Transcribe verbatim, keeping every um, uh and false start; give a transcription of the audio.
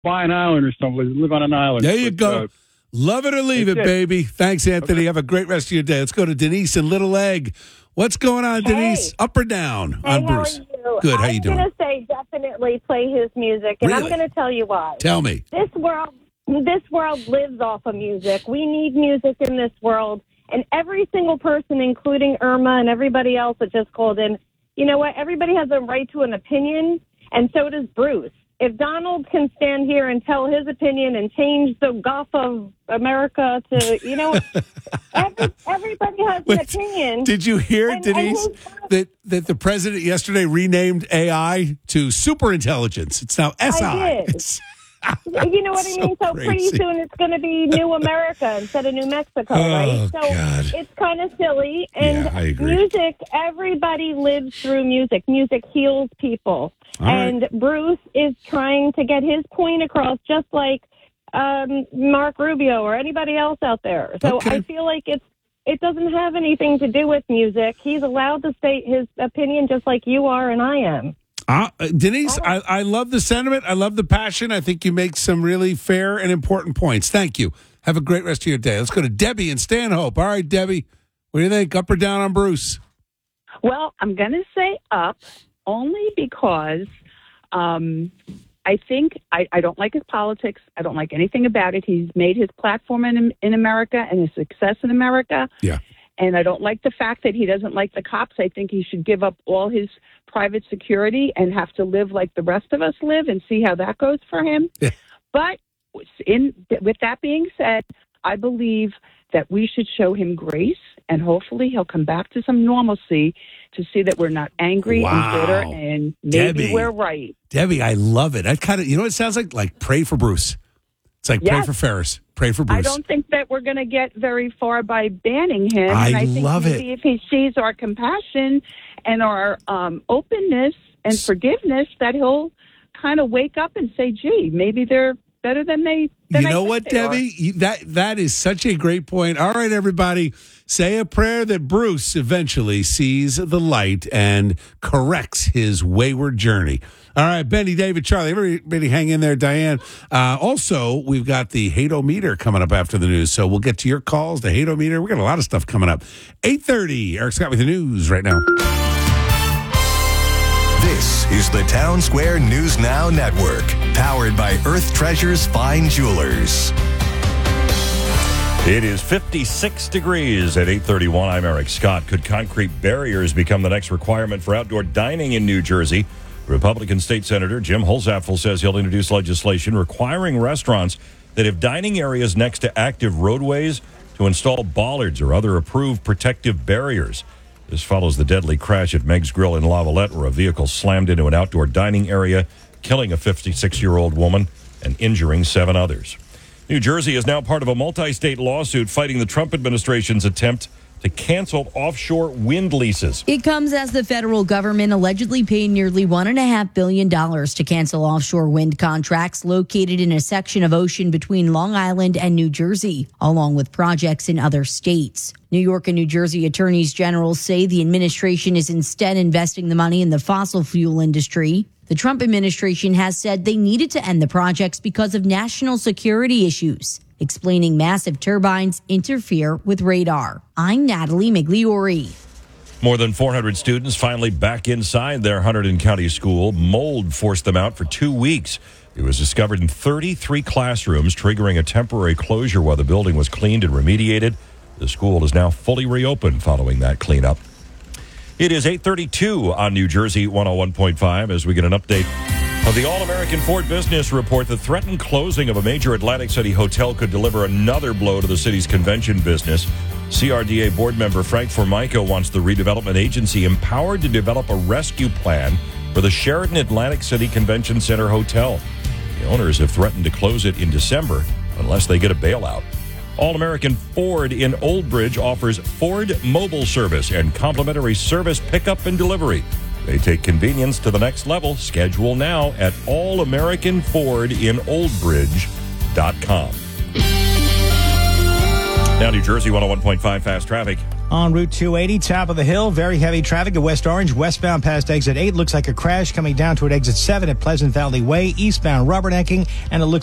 buy an island or something. Live on an island. There you but, go. Uh, Love it or leave it, it. baby. Thanks, Anthony. Okay. Have a great rest of your day. Let's go to Denise in Little Egg. What's going on, Denise? Hey. Up or down Hey, on Bruce? how are you? Good. How you doing? I'm going to say definitely play his music, and Really? I'm going to tell you why. Tell me. This world, this world lives off of music. We need music in this world, and every single person, including Irma and everybody else that just called in, you know what? Everybody has a right to an opinion, and so does Bruce. If Donald can stand here and tell his opinion and change the Gulf of America to, you know, every, everybody has Wait, an opinion. Did you hear, And- Denise, and his- that, that the president yesterday renamed A I to superintelligence? It's now S I. I did. It's- You know what I So mean? So pretty crazy. soon it's going to be New America instead of New Mexico, Oh, right? So God. it's kind of silly. And Yeah, I agree. music, everybody lives through music. Music heals people. All right. And Bruce is trying to get his point across just like um, Mark Rubio or anybody else out there. So Okay. I feel like it's it doesn't have anything to do with music. He's allowed to state his opinion just like you are and I am. Uh, Denise, I, I love the sentiment. I love the passion. I think you make some really fair and important points. Thank you. Have a great rest of your day. Let's go to Debbie in Stanhope. All right, Debbie, what do you think? Up or down on Bruce? Well, I'm going to say up only because um, I think I, I don't like his politics. I don't like anything about it. He's made his platform in, in America and his success in America. Yeah. And I don't like the fact that he doesn't like the cops. I think he should give up all his private security and have to live like the rest of us live and see how that goes for him. Yeah. But in with that being said, I believe that we should show him grace, and hopefully he'll come back to some normalcy to see that we're not angry Wow. and bitter, and maybe Debbie. we're right. Debbie, I love it. I kind of, you know what it sounds like? Like pray for Bruce. It's like pray Yes. for Ferris. Pray for Bruce. I don't think that we're going to get very far by banning him. I and I think love maybe it. if he sees our compassion and our um, openness and forgiveness, that he'll kind of wake up and say, "Gee, maybe they're better than they." Than You I know think what, they are." Debbie? You, that that is such a great point. All right, everybody, say a prayer that Bruce eventually sees the light and corrects his wayward journey. All right, Benny, David, Charlie, everybody hang in there. Diane. Uh, also, we've got the hate-o-meter coming up after the news, so we'll get to your calls, the hate-o-meter. We got a lot of stuff coming up. eight thirty, Eric Scott with the news right now. This is the Town Square News Now Network, powered by Earth Treasures Fine Jewelers. It is fifty-six degrees at eight thirty-one. I'm Eric Scott. Could concrete barriers become the next requirement for outdoor dining in New Jersey? Republican State Senator Jim Holzapfel says he'll introduce legislation requiring restaurants that have dining areas next to active roadways to install bollards or other approved protective barriers. This follows the deadly crash at Meg's Grill in Lavalette, where a vehicle slammed into an outdoor dining area, killing a fifty-six-year-old woman and injuring seven others. New Jersey is now part of a multi-state lawsuit fighting the Trump administration's attempt to cancel offshore wind leases. It comes as the federal government allegedly paid nearly one point five billion dollars to cancel offshore wind contracts located in a section of ocean between Long Island and New Jersey, along with projects in other states. New York and New Jersey attorneys general say the administration is instead investing the money in the fossil fuel industry. The Trump administration has said they needed to end the projects because of national security issues, explaining massive turbines interfere with radar. I'm Natalie Migliori. More than four hundred students finally back inside their Hunterdon County school. Mold forced them out for two weeks. It was discovered in thirty-three classrooms, triggering a temporary closure while the building was cleaned and remediated. The school is now fully reopened following that cleanup. It is eight thirty-two on New Jersey one oh one point five as we get an update of the All-American Ford Business Report. The threatened closing of a major Atlantic City hotel could deliver another blow to the city's convention business. C R D A board member Frank Formica wants the redevelopment agency empowered to develop a rescue plan for the Sheraton Atlantic City Convention Center Hotel. The owners have threatened to close it in December unless they get a bailout. All-American Ford in Old Bridge offers Ford Mobile Service and complimentary service pickup and delivery. They take convenience to the next level. Schedule now at all american ford in old bridge dot com. Now, New Jersey one oh one point five Fast Traffic. On Route two eighty, top of the hill, very heavy traffic at West Orange, westbound past exit eight. Looks like a crash coming down toward exit seven at Pleasant Valley Way, eastbound rubbernecking, and it looks